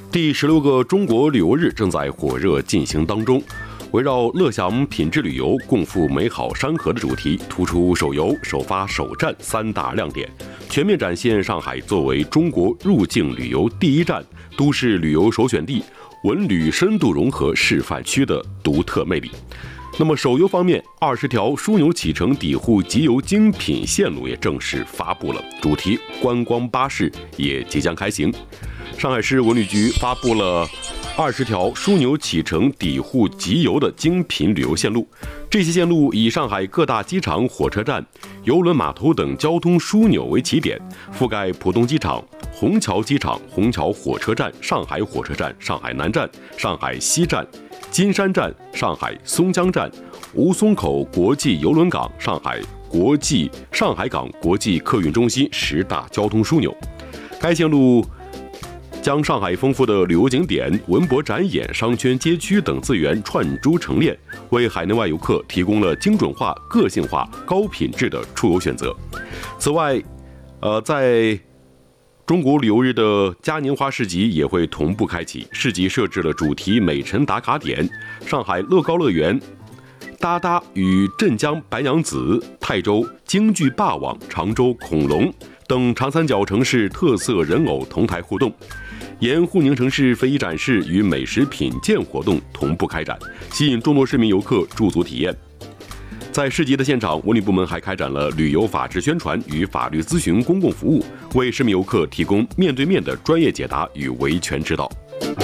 第16个中国旅游日正在火热进行当中。围绕乐享品质旅游、共赴美好山河的主题，突出首游、首发、首站3大亮点，全面展现上海作为中国入境旅游第一站、都市旅游首选地、文旅深度融合示范区的独特魅力。那么手游方面，20条枢纽启程抵沪集邮精品线路也正式发布了，主题观光巴士也即将开行。上海市文旅局发布了20条枢纽启程抵沪集邮的精品旅游线路，这些线路以上海各大机场、火车站、邮轮码头等交通枢纽为起点，覆盖浦东机场、虹桥机场、虹桥火车站、上海火车站、上海南站、上海西站、金山站、上海松江站、吴淞口国际邮轮港、上海港国际客运中心10大交通枢纽。该线路将上海丰富的旅游景点、文博展演、商圈街区等资源串珠成链，为海内外游客提供了精准化、个性化、高品质的出游选择。此外，在中国旅游日的嘉年华市集也会同步开启，市集设置了主题美晨打卡点，上海乐高乐园、哒哒与镇江白娘子、泰州京剧霸王、常州恐龙等长三角城市特色人偶同台互动。沿沪宁城市非遗展示与美食品鉴活动同步开展，吸引众多市民游客驻足体验。在市集的现场，文旅部门还开展了旅游法治宣传与法律咨询公共服务，为市民游客提供面对面的专业解答与维权指导。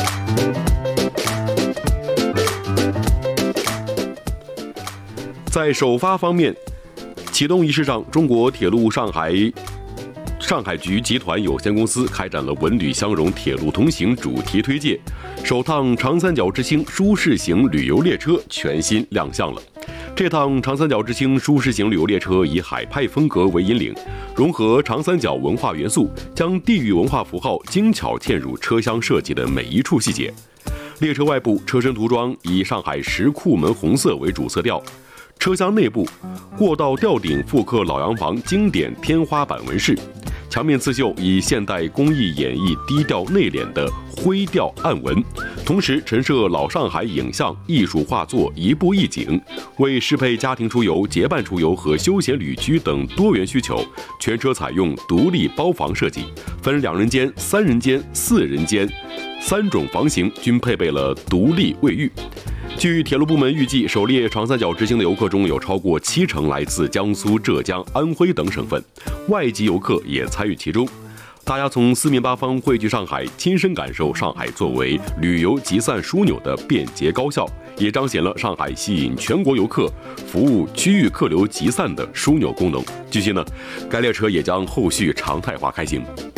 在首发方面，启动仪式上，中国铁路上海局集团有限公司开展了文旅相融铁路同行主题推介，首趟长三角之星舒适型旅游列车全新亮相了。这趟长三角之星舒适型旅游列车以海派风格为引领，融合长三角文化元素，将地域文化符号精巧嵌入车厢设计的每一处细节。列车外部车身涂装以上海石库门红色为主色调，车厢内部过道吊顶复刻老洋房经典天花板纹饰，墙面刺绣以现代工艺演绎低调内敛的灰调暗纹，同时陈设老上海影像艺术画作一步一景，为适配家庭出游、结伴出游和休闲旅居等多元需求，全车采用独立包房设计，分2人间、3人间、4人间3种房型，均配备了独立卫浴。据铁路部门预计，首列长三角之星的游客中有超过70%来自江苏、浙江、安徽等省份，外籍游客也参与其中。大家从四面八方汇聚上海，亲身感受上海作为旅游集散枢纽的便捷高效，也彰显了上海吸引全国游客、服务区域客流集散的枢纽功能。据悉呢，该列车也将后续常态化开行。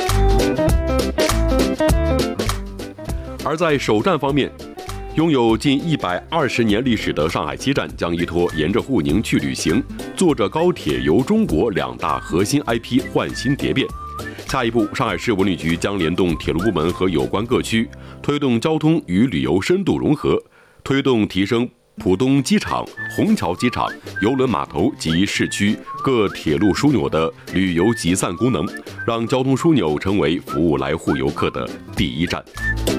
而在首站方面，拥有近120年历史的上海西站将依托沿着沪宁去旅行，坐着高铁游中国2大核心 IP 换新蝶变。下一步，上海市文旅局将联动铁路部门和有关各区，推动交通与旅游深度融合，推动提升浦东机场、虹桥机场、邮轮码头及市区各铁路枢纽的旅游集散功能，让交通枢纽成为服务来沪游客的第一站。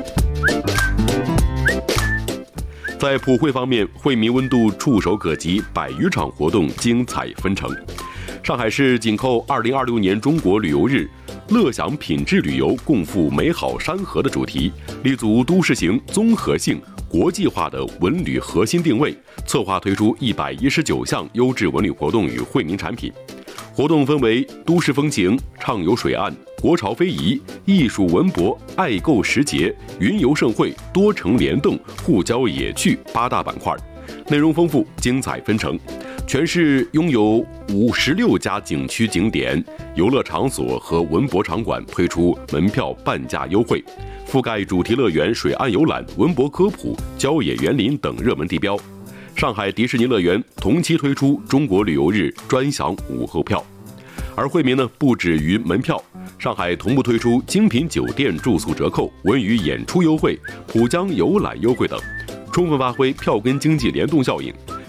在普惠方面，惠民温度触手可及，100余场活动精彩纷呈。上海市紧扣2026年中国旅游日，乐享品质旅游，共赴美好山河的主题，立足都市型、综合性、国际化的文旅核心定位，策划推出119项优质文旅活动与惠民产品。活动分为都市风情、畅游水岸、国潮非遗、艺术文博、爱购时节、云游盛会、多城联动、沪郊野趣8大板块，内容丰富，精彩纷呈。全市拥有56家景区景点、游乐场所和文博场馆推出门票半价优惠，覆盖主题乐园、水岸游览、文博科普、郊野园林等热门地标。上海迪士尼乐园同期推出中国旅游日专享午后票。而惠民呢，不止于门票，上海同步推出精品酒店住宿折扣、文娱演出优惠、浦江游览优惠等，充分发挥票根经济联动效应。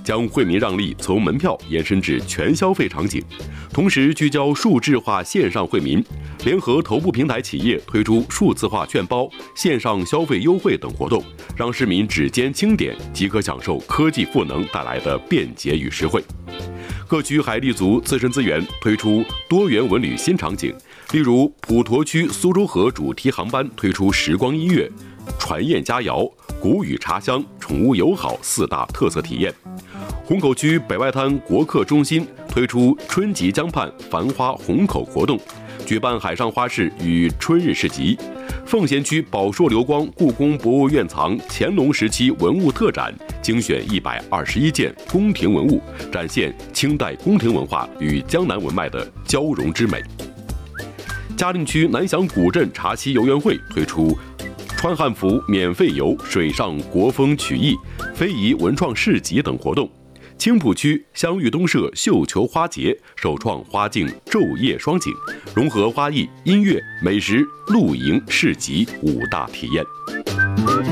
将惠民让利从门票延伸至全消费场景，同时聚焦数字化线上惠民，联合头部平台企业推出数字化券包、线上消费优惠等活动，让市民指尖轻点即可享受科技赋能带来的便捷与实惠。各区还立足自身资源，推出多元文旅新场景，例如普陀区苏州河主题航班推出时光音乐、船宴佳肴、古语茶香、宠物友好4大特色体验。虹口区北外滩国客中心推出春集江畔繁花虹口活动，举办海上花市与春日市集。奉贤区宝硕流光故宫博物院藏乾隆时期文物特展，精选121件宫廷文物，展现清代宫廷文化与江南文脉的交融之美。嘉定区南翔古镇茶溪游园会推出穿汉服免费游、水上国风曲艺、非遗文创市集等活动。青浦区香玉东社绣球花节首创花镜昼夜双景，融合花艺、音乐、美食、露营、市集5大体验。